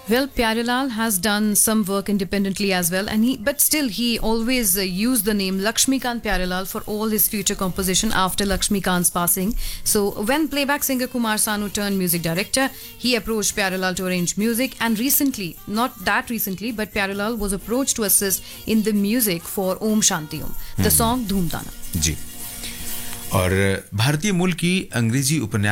Well, Pyarelal has done some work independently as well, and but still he always used the name Lakshmikant Pyarelal for all his future composition after Lakshmikant's passing. So when playback singer Kumar Sanu turned music director, he approached Pyarelal to arrange music, and recently, not that recently, but Pyarelal was approached to assist in the music for Om Shanti Om, the song Dhoom Tana. जी। और भारतीय मूल की अंग्रेजी उपन्यास